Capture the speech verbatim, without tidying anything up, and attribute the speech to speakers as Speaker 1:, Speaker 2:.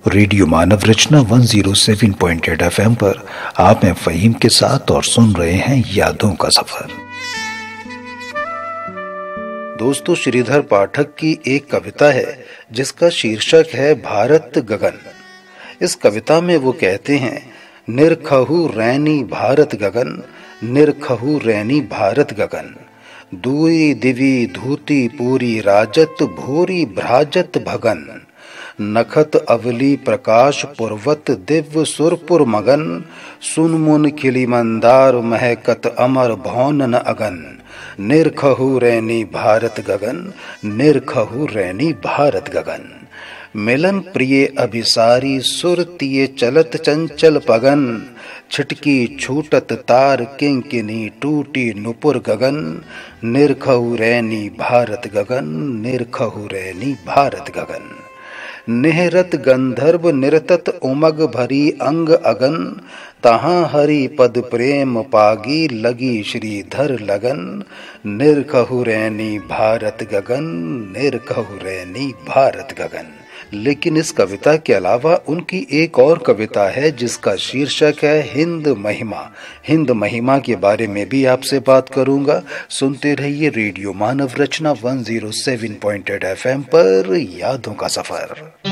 Speaker 1: Radio मानव रचना एक सौ सात पॉइंट आठ एफ एम पर आप हैं फहीम के साथ और सुन रहे हैं यादों का सफर। दोस्तों, श्रीधर पाठक की एक कविता है जिसका शीर्षक है भारत गगन। इस कविता में वो कहते हैं, निरखहु रैनी भारत गगन, निरखहु रैनी भारत गगन, दुई दिवी धूति पूरी राजत, भूरी भ्राजत भगन, नखत अवली प्रकाश पुरवत, दिव्य सुरपुर मगन, सुनमुन खिली मंदार महकत, अमर भौनन अगन, निरखहु रैनी भारत गगन, निरखहु रैनी भारत गगन, मिलन प्रिय अभिसारी सुरतिये चलत चंचल पगन, छिटकी छूटत तार किंकिनी टूटी नुपुर गगन, निरखहु रैनी भारत गगन, निरखहु रैनी भारत गगन, निहरत गंधर्व निरतत उमग भरी अंग अगन, तहाँ हरि पद प्रेम पागी लगी श्रीधर लगन, निरखहु रैनी भारत गगन, निरखहु रैनी भारत गगन। लेकिन इस कविता के अलावा उनकी एक और कविता है जिसका शीर्षक है हिंद महिमा। हिंद महिमा के बारे में भी आपसे बात करूंगा। सुनते रहिए रेडियो मानव रचना एक सौ सात पॉइंट आठ एफ एम पर यादों का सफर।